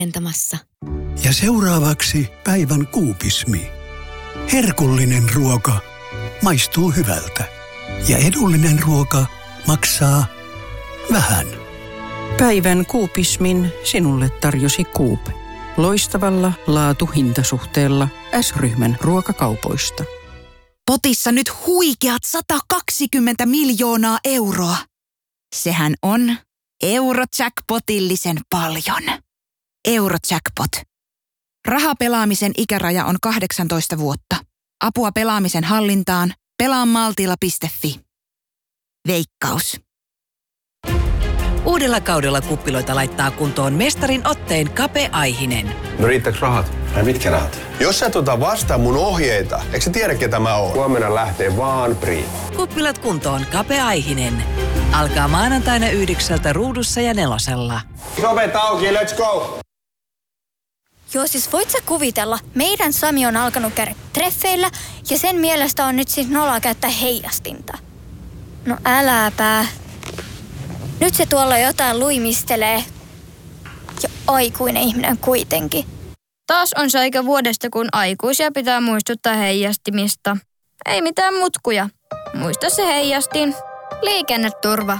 entamassa. Ja seuraavaksi päivän kuupismi. Herkullinen ruoka maistuu hyvältä. Ja edullinen ruoka maksaa vähän. Päivän kuupismin sinulle tarjosi Coop. Loistavalla laatu-hintasuhteella S-ryhmän ruokakaupoista. Potissa nyt huikeat 120 miljoonaa euroa. Sehän on Eurojackpotillisen paljon. Eurojackpot. Rahapelaamisen ikäraja on 18 vuotta. Apua pelaamisen hallintaan. Pelaa maltilla.fi. Veikkaus. Uudella kaudella kuppiloita laittaa kuntoon mestarin otteen Kape Aihinen. No riittääkö rahat? Ai mitkä rahat? Jos sä et ota vastaan mun ohjeita, eikö sä tiedä ketä mä oon? Huomenna lähtee vaan Priin. Kuppilat kuntoon Kape Aihinen. Alkaa maanantaina 9 Ruudussa ja 4. Ovet auki, let's go! Joo, siis voit sä kuvitella, meidän Sami on alkanut käydä treffeillä ja sen mielestä on nyt siis noloa käyttää heijastinta. No äläpä. Nyt se tuolla jotain luimistelee. Ja aikuinen ihminen kuitenkin. Taas on se aika vuodesta, kun aikuisia pitää muistuttaa heijastimista. Ei mitään mutkuja. Muista se heijastin. Liikenneturva.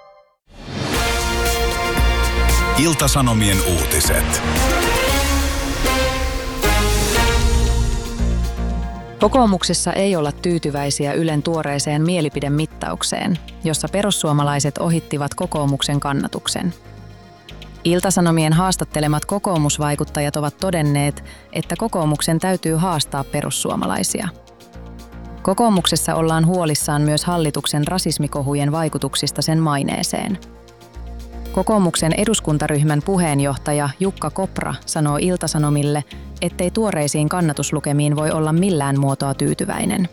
Ilta-Sanomien uutiset. Kokoomuksessa ei olla tyytyväisiä Ylen tuoreeseen mielipidemittaukseen, jossa perussuomalaiset ohittivat kokoomuksen kannatuksen. Ilta-Sanomien haastattelemat kokoomusvaikuttajat ovat todenneet, että kokoomuksen täytyy haastaa perussuomalaisia. Kokoomuksessa ollaan huolissaan myös hallituksen rasismikohujen vaikutuksista sen maineeseen. Kokoomuksen eduskuntaryhmän puheenjohtaja Jukka Kopra sanoo Ilta-Sanomille, ettei tuoreisiin kannatuslukemiin voi olla millään muotoa tyytyväinen.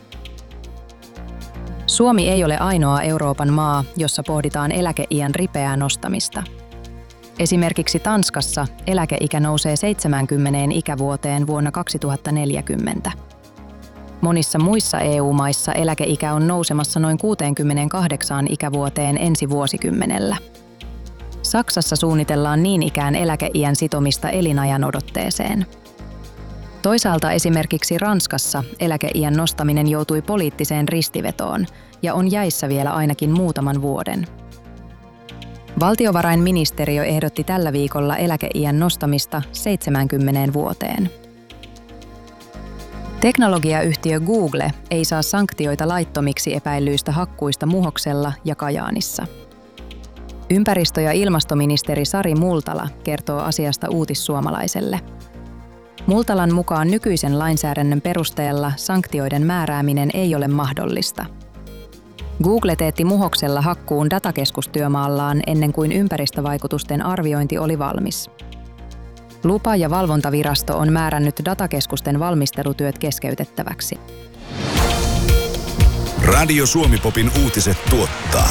Suomi ei ole ainoa Euroopan maa, jossa pohditaan eläkeiän ripeää nostamista. Esimerkiksi Tanskassa eläkeikä nousee 70 ikävuoteen vuonna 2040. Monissa muissa EU-maissa eläkeikä on nousemassa noin 68 ikävuoteen ensi vuosikymmenellä. Saksassa suunnitellaan niin ikään eläkeiän sitomista elinajan odotteeseen. Toisaalta esimerkiksi Ranskassa eläkeiän nostaminen joutui poliittiseen ristivetoon ja on jäissä vielä ainakin muutaman vuoden. Valtiovarainministeriö ehdotti tällä viikolla eläkeiän nostamista 70 vuoteen. Teknologiayhtiö Google ei saa sanktioita laittomiksi epäillyistä hakkuista Muhoksella ja Kajaanissa. Ympäristö- ja ilmastoministeri Sari Multala kertoo asiasta Uutissuomalaiselle. Multalan mukaan nykyisen lainsäädännön perusteella sanktioiden määrääminen ei ole mahdollista. Google teetti Muhoksella hakkuun datakeskustyömaallaan ennen kuin ympäristövaikutusten arviointi oli valmis. Lupa- ja valvontavirasto on määrännyt datakeskusten valmistelutyöt keskeytettäväksi. Radio Suomi-popin uutiset tuottaa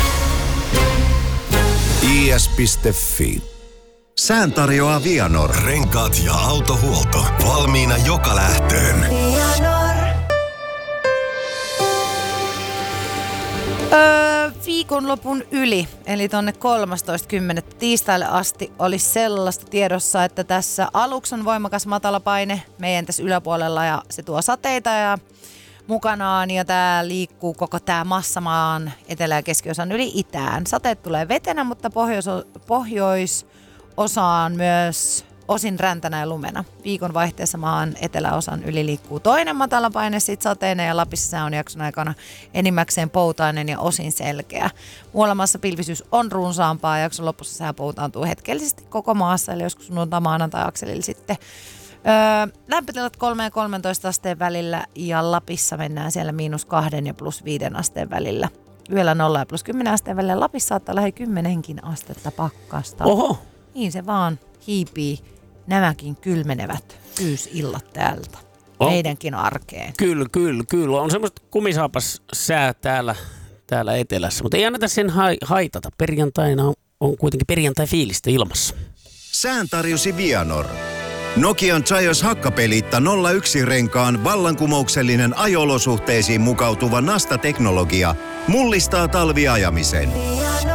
is.fi. Sään tarjoaa Vianor. Renkaat ja autohuolto valmiina joka lähtöön. Viikonlopun yli, eli tonne 13.10. tiistaille asti olisi sellaista tiedossa, että tässä aluksi on voimakas matalapaine meidän tässä yläpuolella ja se tuo sateita ja mukanaan ja tää liikkuu koko tää massamaan etelä- ja keskiosan yli itään. Sateet tulee vetenä, mutta pohjoisosaan myös osin räntänä ja lumena. Viikon vaihteessa maan eteläosan yli liikkuu toinen matalapaine, sit sateinen ja Lapissa on jakson aikana enimmäkseen poutainen ja osin selkeä. Muualla maassa pilvisyys on runsaampaa ja jakson lopussa sää poutaantuu hetkellisesti koko maassa, eli joskus sunnuntai-maanantai-akselilla sitten. Lämpötilat 3 ja 13 asteen välillä ja Lapissa mennään siellä -2 ja +5 asteen välillä. Yöllä 0 ja +10 asteen välillä. Lapissa saattaa lähes 10 astetta pakkasta. Oho! Niin se vaan hiipii nämäkin kylmenevät syysillat täältä. Meidänkin arkeen. Kyllä. On semmoista kumisaapas sää täällä etelässä, mutta ei anneta sen haitata. Perjantaina on kuitenkin perjantai-fiilistä ilmassa. Sään tarjosi Vianor. Nokian Zaios hakkapeliitta 01-renkaan vallankumouksellinen ajo-olosuhteisiin mukautuva Nasta-teknologia mullistaa talviajamisen.